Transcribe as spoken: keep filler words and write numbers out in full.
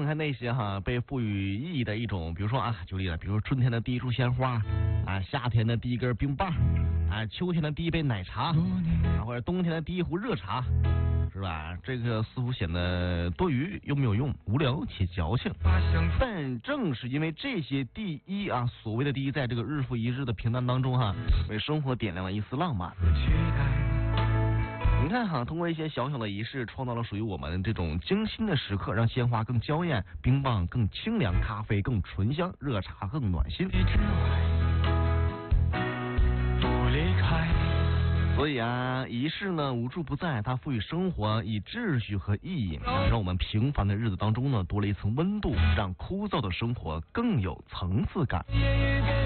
看那些哈被赋予意义的一种，比如说啊，举例了，比如说春天的第一束鲜花啊，夏天的第一根冰棒啊，秋天的第一杯奶茶啊，或者冬天的第一壶热茶，是吧？这个似乎显得多余又没有用，无聊且矫情。但正是因为这些第一啊，所谓的第一，在这个日复一日的平淡当中哈，为生活点亮了一丝浪漫。你看哈，通过一些小小的仪式，创造了属于我们这种精心的时刻，让鲜花更娇艳，冰棒更清凉，咖啡更醇香，热茶更暖心。所以啊，仪式呢无处不在，它赋予生活以秩序和意义，让我们平凡的日子当中呢多了一层温度，让枯燥的生活更有层次感。